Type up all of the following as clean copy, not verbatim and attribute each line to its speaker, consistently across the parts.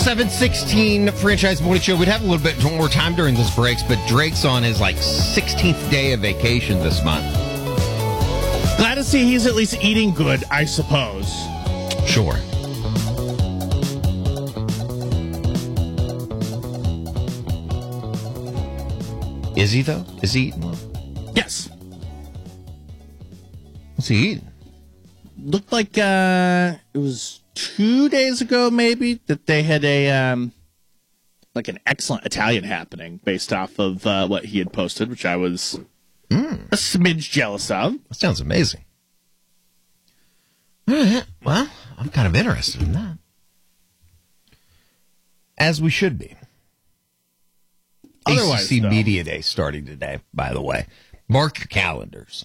Speaker 1: 7:16 Franchise Morning Show. We'd have a little bit more time during this breaks, but Drake's on his 16th day of vacation this month.
Speaker 2: Glad to see he's at least eating good, I suppose.
Speaker 1: Sure. Is he, though? Is he eating?
Speaker 2: Yes.
Speaker 1: What's he eating?
Speaker 2: Looked like it was 2 days ago, maybe, that they had an excellent Italian happening based off of what he had posted, which I was a smidge jealous of.
Speaker 1: That sounds amazing. All right. Well, I'm kind of interested in that. As we should be.
Speaker 2: Otherwise,
Speaker 1: ACC Media Day starting today, by the way. Mark your calendars.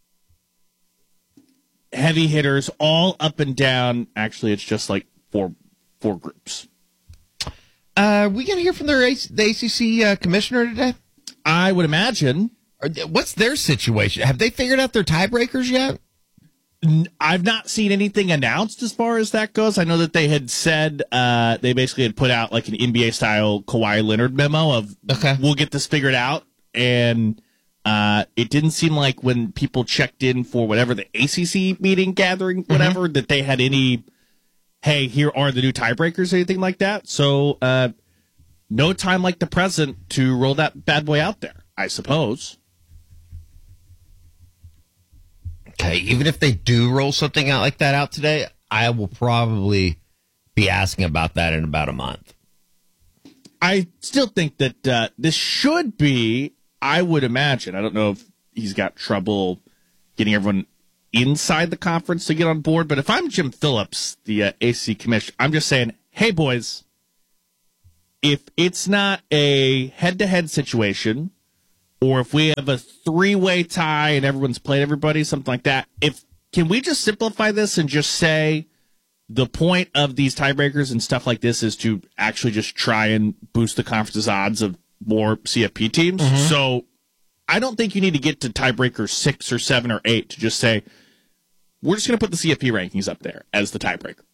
Speaker 2: Heavy hitters all up and down. Actually, it's just like four groups.
Speaker 1: We going to hear from the ACC commissioner today?
Speaker 2: I would imagine.
Speaker 1: What's their situation? Have they figured out their tiebreakers yet?
Speaker 2: I've not seen anything announced as far as that goes. I know that they had said they basically had put out like an NBA-style Kawhi Leonard memo of, we'll get this figured out. And it didn't seem like when people checked in for whatever the ACC meeting, gathering, whatever, that they had any, hey, here are the new tiebreakers or anything like that. So no time like the present to roll that bad boy out there, I suppose.
Speaker 1: Okay, even if they do roll something out like that out today, I will probably be asking about that in about a month.
Speaker 2: I still think that this should be, I would imagine, I don't know if he's got trouble getting everyone inside the conference to get on board, but if I'm Jim Phillips, the ACC commissioner, I'm just saying, hey, boys, if it's not a head-to-head situation, or if we have a three-way tie and everyone's played everybody, something like that, can we just simplify this and just say the point of these tiebreakers and stuff like this is to actually just try and boost the conference's odds of more CFP teams? So I don't think you need to get to tiebreaker 6 or 7 or 8 to just say, we're just going to put the CFP rankings up there as the tiebreaker.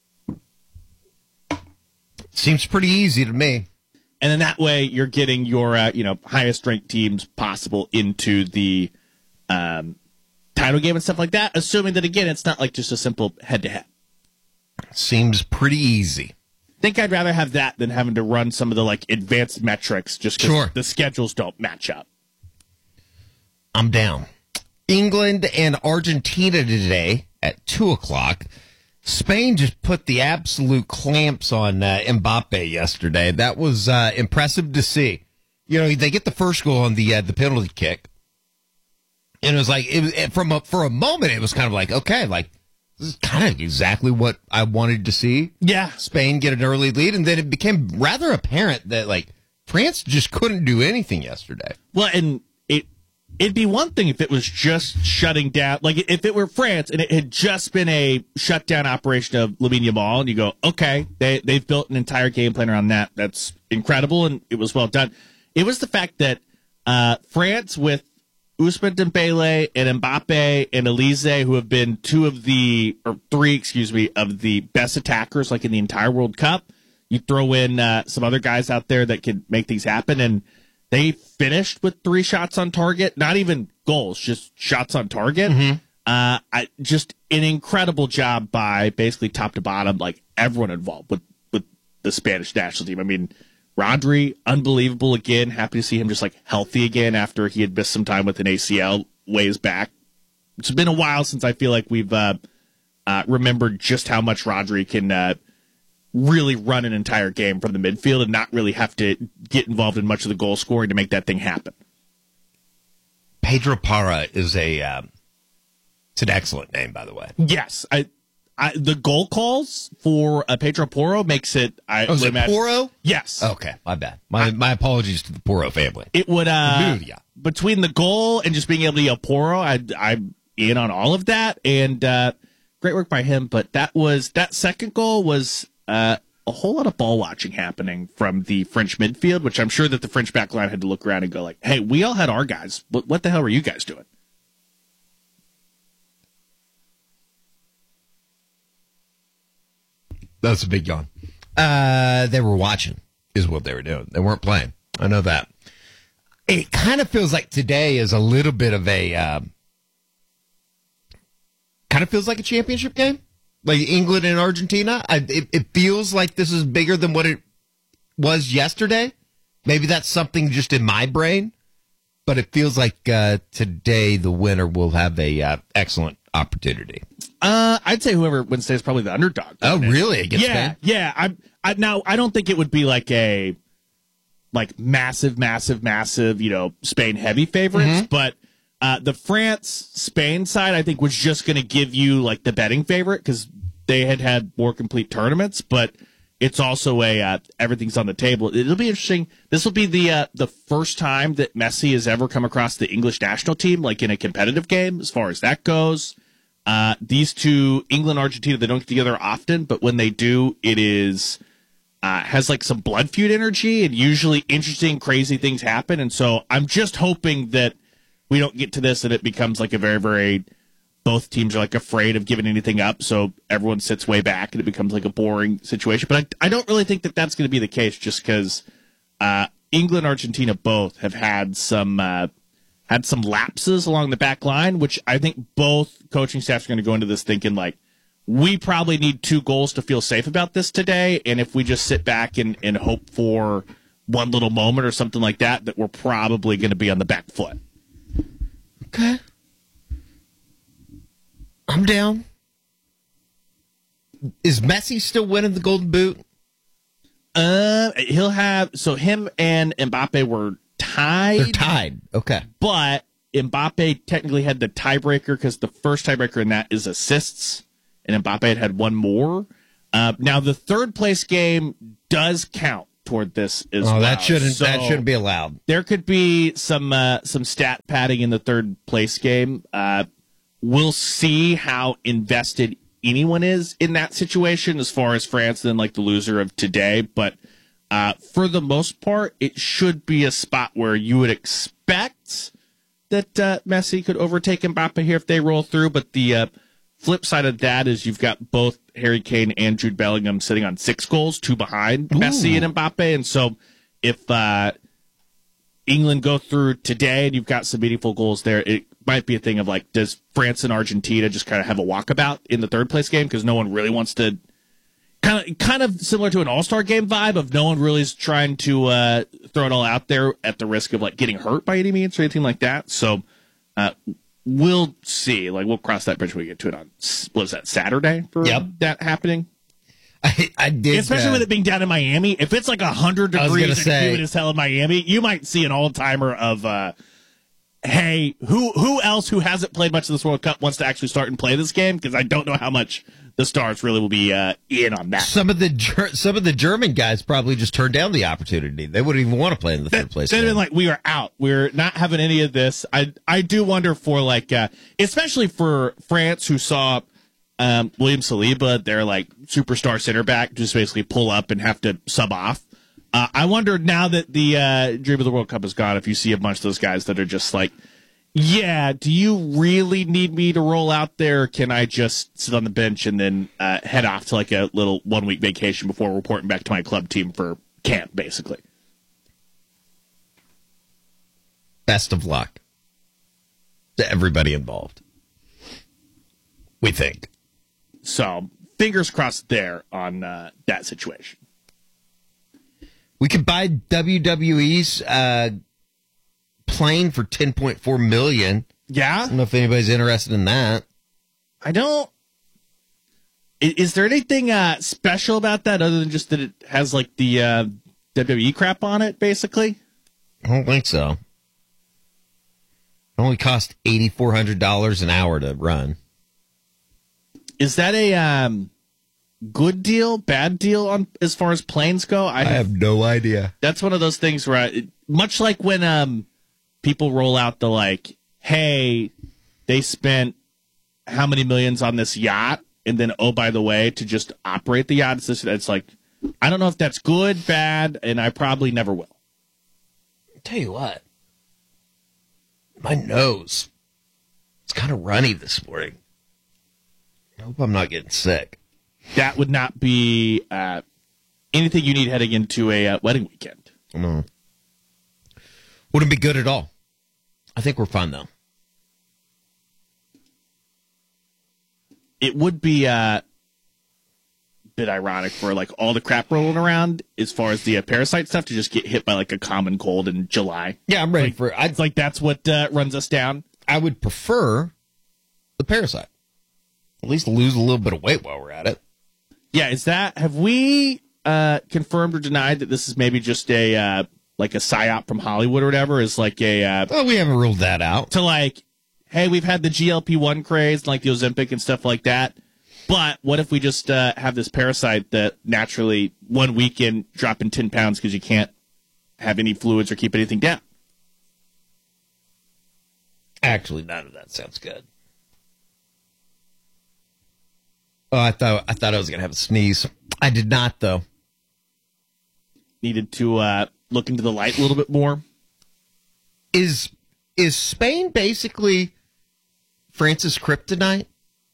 Speaker 1: Seems pretty easy to me.
Speaker 2: And then that way you're getting your highest ranked teams possible into the title game and stuff like that, assuming that, again, it's not like just a simple head-to-head.
Speaker 1: Seems pretty easy.
Speaker 2: I think I'd rather have that than having to run some of the advanced metrics just because the schedules don't match up.
Speaker 1: I'm down. England and Argentina today at 2 o'clock. Spain just put the absolute clamps on Mbappe yesterday. That was impressive to see. They get the first goal on the penalty kick, and it was for a moment it was kind of like, okay, this is kind of exactly what I wanted to see.
Speaker 2: Yeah,
Speaker 1: Spain get an early lead, and then it became rather apparent that France just couldn't do anything yesterday.
Speaker 2: Well, and it'd be one thing if it was just shutting down, if it were France and it had just been a shutdown operation of Lamine Yamal, and you go, okay, they've built an entire game plan around that. That's incredible, and it was well done. It was the fact that France with Ousmane Dembele and Mbappe and Elise, who have been three of the best attackers in the entire World Cup. You throw in some other guys out there that can make things happen, and they finished with 3 shots on target, not even goals, just shots on target. Just an incredible job by basically top to bottom, everyone involved with the Spanish national team. I mean, Rodri, unbelievable again. Happy to see him just healthy again after he had missed some time with an ACL ways back. It's been a while since I feel like we've remembered just how much Rodri can really run an entire game from the midfield and not really have to get involved in much of the goal scoring to make that thing happen.
Speaker 1: Pedro Parra is it's an excellent name, by the way.
Speaker 2: Yes. The goal calls for Pedro Porro makes it...
Speaker 1: is it Porro?
Speaker 2: Yes.
Speaker 1: Okay, my bad. My apologies to the Porro family.
Speaker 2: It would... between the goal and just being able to yell Porro, I'm in on all of that, and great work by him, but that second goal was... a whole lot of ball watching happening from the French midfield, which I'm sure that the French back line had to look around and go hey, we all had our guys. What the hell were you guys doing?
Speaker 1: That's a big yawn. They were watching, is what they were doing. They weren't playing. I know that. It kind of feels like today is a little bit of a, kind of feels like a championship game, like England and Argentina. It feels like this is bigger than what it was yesterday. Maybe that's something just in my brain, but it feels like today the winner will have a excellent opportunity.
Speaker 2: I'd say whoever wins today is probably the underdog.
Speaker 1: Oh, really? Against
Speaker 2: Yeah,
Speaker 1: Spain?
Speaker 2: yeah. Now I don't think it would be like a massive, Spain heavy favorites, but the France-Spain side I think was just going to give you like the betting favorite because they had more complete tournaments, but it's also everything's on the table. It'll be interesting. This will be the first time that Messi has ever come across the English national team, like in a competitive game, as far as that goes. These two, England, Argentina, they don't get together often, but when they do, it is has like some blood feud energy, and usually interesting, crazy things happen. And so I'm just hoping that we don't get to this and it becomes like a very, very, both teams are like afraid of giving anything up, so everyone sits way back and it becomes like a boring situation. But I don't really think that that's going to be the case, just because England, Argentina both have had some lapses along the back line, which I think both coaching staffs are going to go into this thinking like, we probably need 2 goals to feel safe about this today, and if we just sit back and hope for one little moment or something like that, that we're probably going to be on the back foot.
Speaker 1: Okay. I'm down. Is Messi still winning the Golden Boot?
Speaker 2: He'll have, so him and Mbappe were tied.
Speaker 1: They're tied. Okay.
Speaker 2: But Mbappe technically had the tiebreaker because the first tiebreaker in that is assists, and Mbappe had one more. Now the third place game does count toward this as well.
Speaker 1: That shouldn't be allowed.
Speaker 2: There could be some stat padding in the third place game. We'll see how invested anyone is in that situation as far as France and like the loser of today. But for the most part, it should be a spot where you would expect that Messi could overtake Mbappe here if they roll through. But the flip side of that is you've got both Harry Kane and Jude Bellingham sitting on 6 goals, 2 behind Messi and Mbappe. And so if England go through today and you've got some meaningful goals there, it might be a thing of like, does France and Argentina just kind of have a walkabout in the third place game because no one really wants to, kind of similar to an all-star game vibe of no one really is trying to throw it all out there at the risk of like getting hurt by any means or anything like that. So we'll see. Like, we'll cross that bridge when we get to it on, what is that, Saturday for that happening?
Speaker 1: I did,
Speaker 2: especially with it being down in Miami. If it's like 100 degrees and humid as hell in Miami, you might see an all-timer of, hey, who else who hasn't played much of this World Cup wants to actually start and play this game? Because I don't know how much the Stars really will be in on that.
Speaker 1: Some of the German guys probably just turned down the opportunity. They wouldn't even want to play in the third place.
Speaker 2: They've been like, we are out. We're not having any of this. I do wonder for like, especially for France, who saw William Saliba, their like superstar center back, just basically pull up and have to sub off. I wonder now that the dream of the World Cup is gone, if you see a bunch of those guys that are just like, yeah, do you really need me to roll out there? Or can I just sit on the bench and then head off to like a little 1-week vacation before reporting back to my club team for camp, basically?
Speaker 1: Best of luck to everybody involved, we think.
Speaker 2: So, fingers crossed there on that situation.
Speaker 1: We could buy WWE's plane for $10.4 million.
Speaker 2: Yeah?
Speaker 1: I don't know if anybody's interested in that.
Speaker 2: I don't. Is there anything special about that other than just that it has like the WWE crap on it, basically?
Speaker 1: I don't think so. It only cost $8,400 an hour to run.
Speaker 2: Is that a good deal, bad deal on as far as planes go?
Speaker 1: I have no idea.
Speaker 2: That's one of those things where, much like when people roll out the like, hey, they spent how many millions on this yacht, and then, oh, by the way, to just operate the yacht, it's like, I don't know if that's good, bad, and I probably never will.
Speaker 1: I'll tell you what, my nose, it's kind of runny this morning. I hope I'm not getting sick.
Speaker 2: That would not be anything you need heading into a wedding weekend.
Speaker 1: No. Wouldn't be good at all. I think we're fine, though.
Speaker 2: It would be a bit ironic for like all the crap rolling around as far as the parasite stuff to just get hit by like a common cold in July.
Speaker 1: Yeah, I'm ready for it.
Speaker 2: It's like that's what runs us down.
Speaker 1: I would prefer the parasite. At least lose a little bit of weight while we're at it.
Speaker 2: Yeah, have we confirmed or denied that this is maybe just a like a psyop from Hollywood or whatever? Is like a
Speaker 1: well, we haven't ruled that out.
Speaker 2: To like, hey, we've had the GLP-1 craze, like the Ozempic and stuff like that. But what if we just have this parasite that naturally one weekend dropping 10 pounds because you can't have any fluids or keep anything down?
Speaker 1: Actually, none of that sounds good. Oh, I thought I was going to have a sneeze. I did not, though.
Speaker 2: Needed to look into the light a little bit more.
Speaker 1: Is Spain basically France's kryptonite?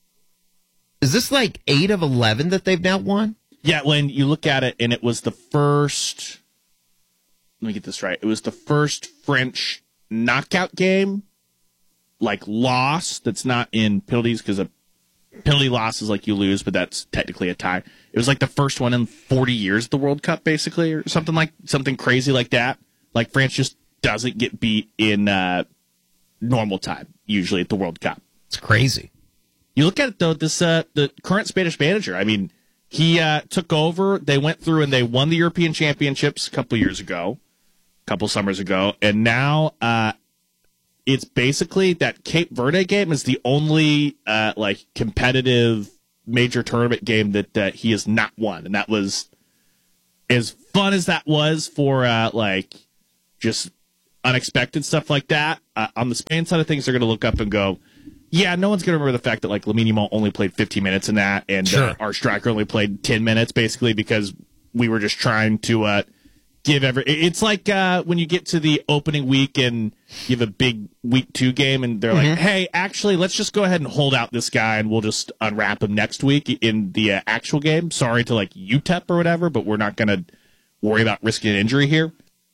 Speaker 1: Is this like 8 of 11 that they've now won?
Speaker 2: Yeah, when you look at it, and it was the first. Let me get this right. It was the first French knockout game, like loss. That's not in penalties because a penalty loss is like you lose, but that's technically a tie. It was like the first one in 40 years of the World Cup, basically, or something crazy like that. Like France just doesn't get beat in normal time usually at the World Cup.
Speaker 1: It's crazy.
Speaker 2: You look at it, though, this the current Spanish manager, I mean, he took over. They went through and they won the European Championships a couple summers ago. And now it's basically that Cape Verde game is the only like competitive major tournament game that he has not won. And that was as fun as that was for like just unexpected stuff like that. On the Spain side of things, they're going to look up and go, yeah, no one's going to remember the fact that like Lamine Yamal only played 15 minutes in that, and
Speaker 1: sure.
Speaker 2: Our striker only played 10 minutes, basically because we were just trying to give every. It's like when you get to the opening week and you have a big week 2 game, and they're like, "Hey, actually, let's just go ahead and hold out this guy, and we'll just unwrap him next week in the actual game." Sorry to like UTEP or whatever, but we're not going to worry about risking an injury here.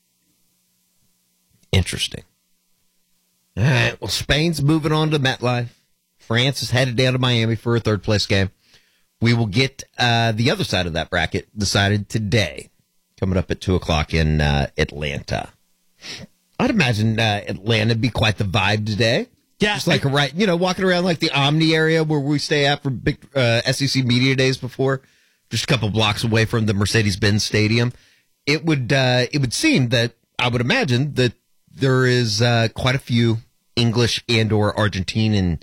Speaker 1: Interesting. All right, well, Spain's moving on to MetLife. France is headed down to Miami for a third-place game. We will get the other side of that bracket decided today, coming up at 2 o'clock in Atlanta. I'd imagine Atlanta would be quite the vibe today.
Speaker 2: Yeah.
Speaker 1: Just like walking around like the Omni area where we stay at for big SEC Media Days before, just a couple blocks away from the Mercedes-Benz Stadium. It would seem that I would imagine that there is quite a few English and/or Argentinian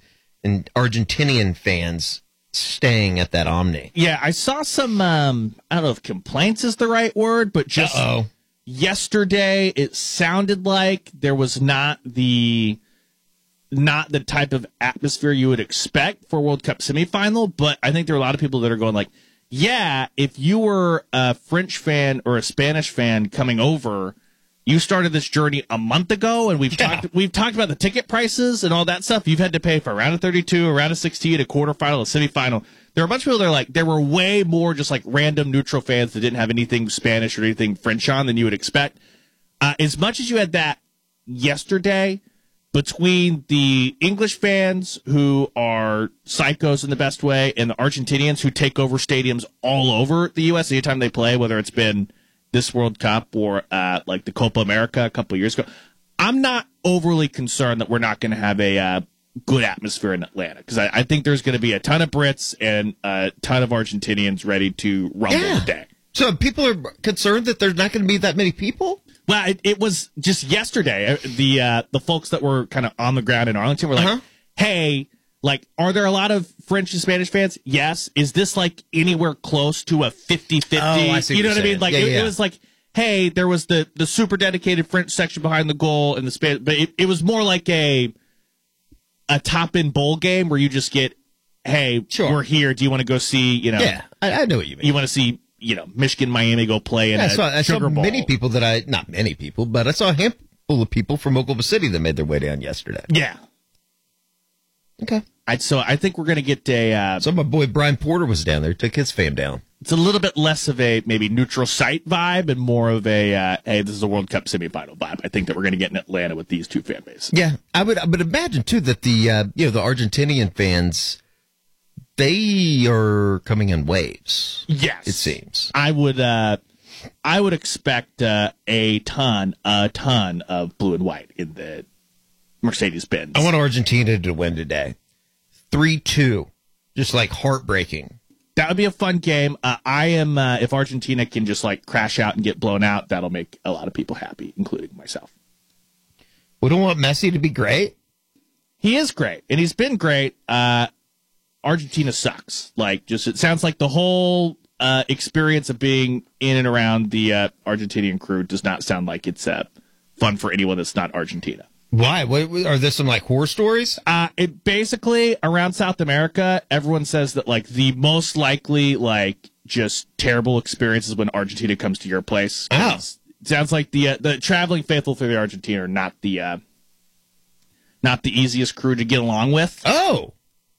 Speaker 1: fans staying at that Omni.
Speaker 2: Yeah, I saw some. I don't know if complaints is the right word, but just yesterday it sounded like there was not the type of atmosphere you would expect for a World Cup semifinal. But I think there are a lot of people that are going like, yeah, if you were a French fan or a Spanish fan coming over. You started this journey a month ago, and we've talked about the ticket prices and all that stuff. You've had to pay for a round of 32, a round of 16, a quarterfinal, a semifinal. There are a bunch of people that are like, there were way more just like random neutral fans that didn't have anything Spanish or anything French on than you would expect. As much as you had that yesterday, between the English fans who are psychos in the best way and the Argentinians who take over stadiums all over the U.S. anytime they play, whether it's been this World Cup or like the Copa America a couple of years ago, I'm not overly concerned that we're not going to have a good atmosphere in Atlanta because I think there's going to be a ton of Brits and a ton of Argentinians ready to rumble today.
Speaker 1: So people are concerned that there's not going to be that many people?
Speaker 2: Well, it was just yesterday. The folks that were kind of on the ground in Arlington were like, hey, like, are there a lot of French and Spanish fans? Yes. Is this, like, anywhere close to a 50-50?
Speaker 1: Oh, I see
Speaker 2: you know what I mean?
Speaker 1: saying.
Speaker 2: Like, it was like, hey, there was the super dedicated French section behind the goal and the Spanish, but it was more like a top-end bowl game where you just get, hey, we're here. Do you want to go see,
Speaker 1: Yeah, I know what you mean.
Speaker 2: You want to see, Michigan, Miami go play in
Speaker 1: I saw
Speaker 2: Sugar Bowl.
Speaker 1: many people not many people, but I saw a handful of people from Oklahoma City that made their way down yesterday.
Speaker 2: Yeah.
Speaker 1: Okay.
Speaker 2: So I think we're going to get a...
Speaker 1: So my boy Brian Porter was down there, took his fam down.
Speaker 2: it's a little bit less of a maybe neutral site vibe and more of a hey, this is a World Cup semifinal vibe. I think that we're going to get in Atlanta with these two fan bases.
Speaker 1: Yeah, I would imagine too that the the Argentinian fans, they are coming in waves.
Speaker 2: Yes,
Speaker 1: it seems.
Speaker 2: I would expect a ton of blue and white in the Mercedes-Benz.
Speaker 1: I want Argentina to win today, 3-2, just like heartbreaking.
Speaker 2: That would be a fun game. If Argentina can just like crash out and get blown out, that'll make a lot of people happy, including myself.
Speaker 1: We don't want Messi to be great.
Speaker 2: He is great, and he's been great. Argentina sucks. It sounds like the whole experience of being in and around the Argentinian crew does not sound like it's fun for anyone that's not Argentina.
Speaker 1: Why? What, are there some like horror stories?
Speaker 2: It basically around South America, everyone says that like the most likely just terrible experiences when Argentina comes to your place.
Speaker 1: Oh.
Speaker 2: It sounds like the traveling faithful through the Argentina are not the easiest crew to get along with.
Speaker 1: Oh,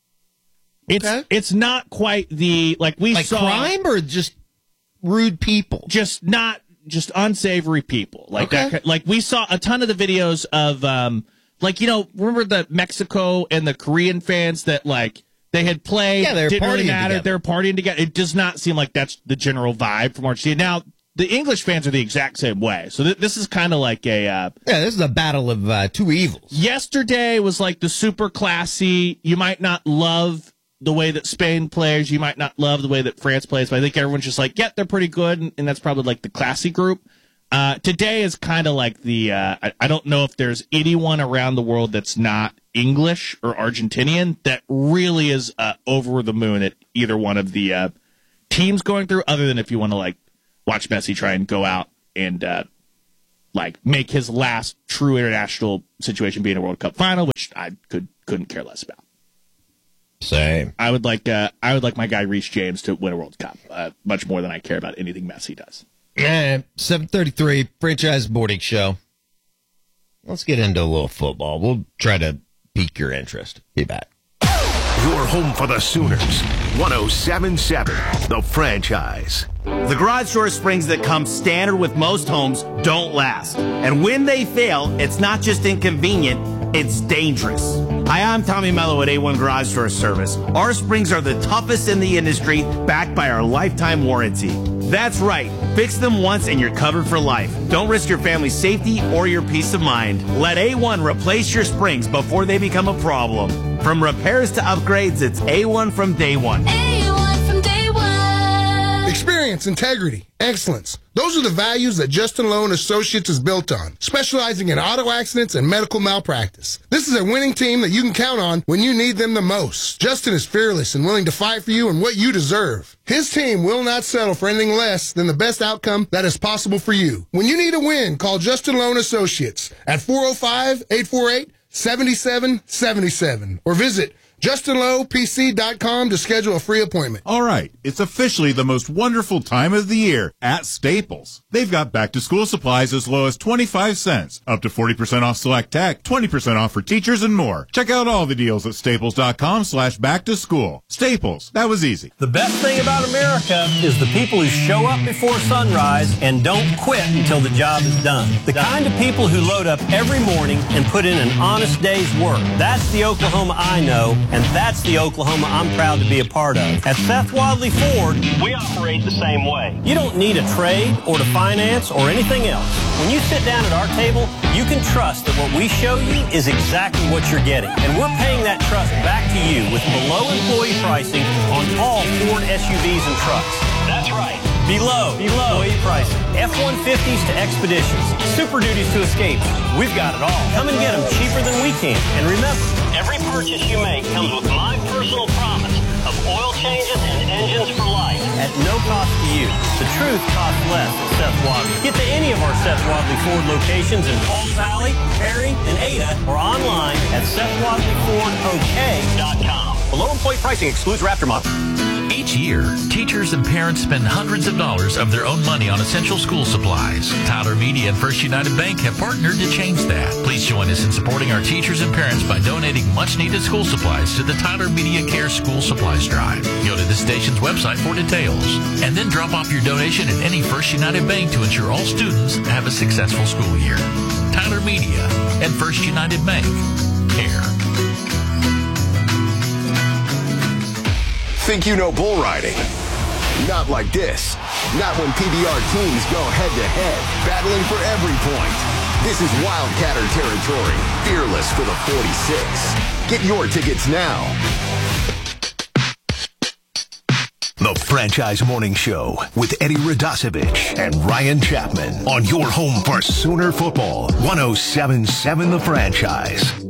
Speaker 2: it's not quite the we saw
Speaker 1: crime or just rude people.
Speaker 2: Just unsavory people that. We saw a ton of the videos of remember the Mexico and the Korean fans that they had played.
Speaker 1: Yeah, they were
Speaker 2: didn't really
Speaker 1: partying
Speaker 2: matter.
Speaker 1: together.
Speaker 2: They were partying together. It does not seem like that's the general vibe from Argentina. Now the English fans are the exact same way. So this is kind of like a
Speaker 1: this is a battle of two evils.
Speaker 2: Yesterday was like the super classy. You might not love the way that Spain plays, you might not love the way that France plays, but I think everyone's just like, yeah, they're pretty good, and that's probably like the classy group. Today is kind of like the, I don't know if there's anyone around the world that's not English or Argentinian that really is over the moon at either one of the teams going through, other than if you want to watch Messi try and go out and make his last true international situation be in a World Cup final, which I couldn't care less about.
Speaker 1: Same.
Speaker 2: I would like my guy Reece James to win a World Cup much more than I care about anything Messi does.
Speaker 1: 7:33 franchise morning show. Let's get into a little football. We'll try to pique your interest. Be back.
Speaker 3: Your home for the Sooners. 107.7 The Franchise.
Speaker 4: The garage door springs that come standard with most homes don't last. And when they fail, it's not just inconvenient, it's dangerous. Hi, I'm Tommy Mello at A1 Garage Door Service. Our springs are the toughest in the industry, backed by our lifetime warranty. That's right. Fix them once and you're covered for life. Don't risk your family's safety or your peace of mind. Let A1 replace your springs before they become a problem. From repairs to upgrades, it's A1 from day one.
Speaker 5: A1 from day one.
Speaker 6: Experience, integrity, excellence. Those are the values that Justin Lowe & Associates is built on, specializing in auto accidents and medical malpractice. This is a winning team that you can count on when you need them the most. Justin is fearless and willing to fight for you and what you deserve. His team will not settle for anything less than the best outcome that is possible for you. When you need a win, call Justin Lowe & Associates at 405-848-7777 or visit JustinLowePC.com to schedule a free appointment.
Speaker 7: All right, it's officially the most wonderful time of the year at Staples. They've got back-to-school supplies as low as 25 cents, up to 40% off select tech, 20% off for teachers, and more. Check out all the deals at staples.com/back-to-school. Staples, that was easy.
Speaker 8: The best thing about America is the people who show up before sunrise and don't quit until the job is done. The kind of people who load up every morning and put in an honest day's work. That's the Oklahoma I know, and that's the Oklahoma I'm proud to be a part of. At Seth Wadley Ford, we operate the same way. You don't need a trade or to finance or anything else. When you sit down at our table, you can trust that what we show you is exactly what you're getting. And we're paying that trust back to you with below employee pricing on all Ford SUVs and trucks. That's right. Below employee pricing. F-150s to Expeditions. Super Duties to Escapes. We've got it all. Come and get them cheaper than we can. And remember, every purchase you make comes with my personal promise of oil changes and engines for life. At no cost to you. The truth costs less at Seth Wadley. Get to any of our Seth Wadley Ford locations in Pauls Valley, Perry, and Ada, or online at SethWadleyFordOK.com. Below employee pricing excludes Raptor models.
Speaker 9: Each year, teachers and parents spend hundreds of dollars of their own money on essential school supplies. Tyler Media and First United Bank have partnered to change that. Please join us in supporting our teachers and parents by donating much-needed school supplies to the Tyler Media Care School Supplies Drive. Go to the station's website for details, and then drop off your donation at any First United Bank to ensure all students have a successful school year. Tyler Media and First United Bank. Care.
Speaker 3: Think you know bull riding? Not like this. Not when PBR teams go head-to-head, battling for every point. This is Wildcatter territory, fearless for the 46. Get your tickets now. The Franchise Morning Show with Eddie Radosevich and Ryan Chapman on your home for Sooner football. 107.7 The Franchise.